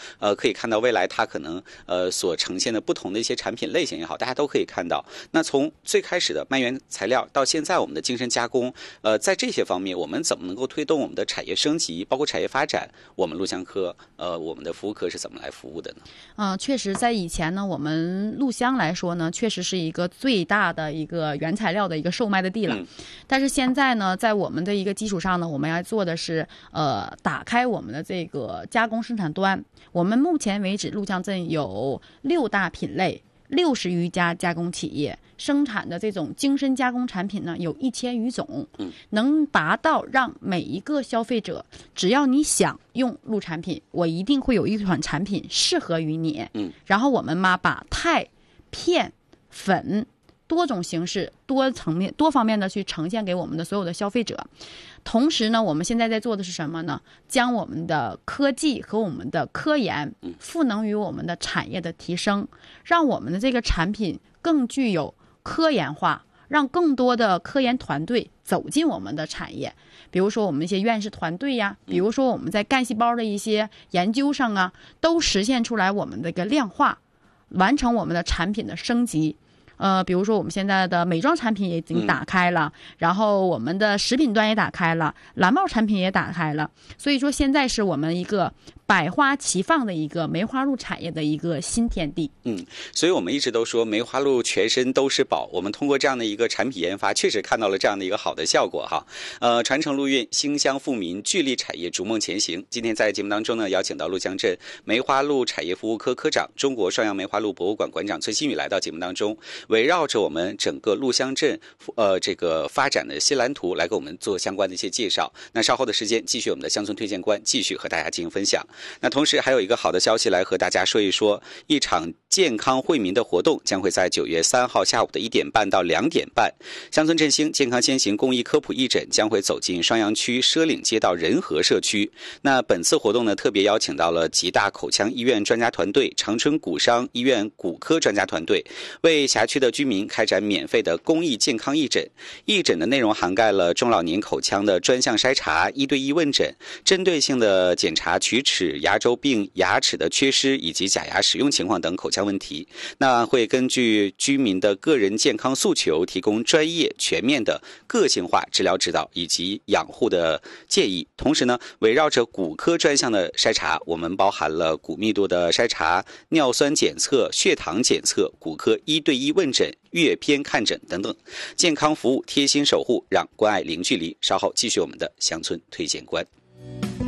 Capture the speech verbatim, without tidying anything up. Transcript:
呃，可以看到未来它可能呃所呈现的不同的一些产品类型也好，大家都可以看到。那从最开始的卖原材料到现在我们的精深加工，呃，在这些方面我们怎么能够推动我们的产业升级，包括产业发展？我们录像科呃我们的服务科是怎么来服务的呢？ 嗯、呃，确实在以前呢，我们录像来说呢，确实是一个最大的一个原材料的一个售卖的地了。嗯、但是现在呢，在我们的一个基础上呢，我们要做的是呃打开我们的这个加工生产端。我们目前为止，录像镇有六大品类。六十余家加工企业生产的这种精深加工产品呢，有一千余种，能达到让每一个消费者，只要你想用录产品，我一定会有一款产品适合于你。嗯，然后我们嘛，把钛、片、粉多种形式、多层面、多方面的去呈现给我们的所有的消费者。同时呢，我们现在在做的是什么呢？将我们的科技和我们的科研赋能于我们的产业的提升，让我们的这个产品更具有科研化，让更多的科研团队走进我们的产业。比如说我们一些院士团队呀，比如说我们在干细胞的一些研究上啊，都实现出来我们的一个量化，完成我们的产品的升级。呃，比如说我们现在的美妆产品也已经打开了，嗯、然后我们的食品端也打开了，蓝帽产品也打开了，所以说现在是我们一个百花齐放的一个梅花鹿产业的一个新天地。 嗯，所以我们一直都说梅花鹿全身都是宝，我们通过这样的一个产品研发，确实看到了这样的一个好的效果哈。呃，传承陆运，兴乡富民，聚力产业逐梦前行。今天在节目当中呢，邀请到录像镇梅花鹿产业服务科科长、中国双阳梅花鹿博物馆馆长崔新宇来到节目当中，围绕着我们整个录像镇呃这个发展的新蓝图来给我们做相关的一些介绍。那稍后的时间，继续我们的乡村推荐官继续和大家进行分享。那同时还有一个好的消息来和大家说一说，一场健康惠民的活动将会在九月三号下午的一点半到两点半，乡村振兴健康先行公益科普义诊将会走进双阳区奢岭街道仁和社区。那本次活动呢，特别邀请到了吉大口腔医院专家团队、长春骨伤医院骨科专家团队，为辖区的居民开展免费的公益健康义诊。义诊的内容涵盖了中老年口腔的专项筛查、一对一问诊、针对性的检查龋齿、牙周病、牙齿的缺失以及假牙使用情况等口腔问题。那会根据居民的个人健康诉求，提供专业全面的个性化治疗指导以及养护的建议。同时呢，围绕着骨科专项的筛查，我们包含了骨密度的筛查、尿酸检测、血糖检测、骨科一对一问诊、阅片看诊等等，健康服务贴心守护，让关爱零距离。稍后继续我们的乡村推荐官。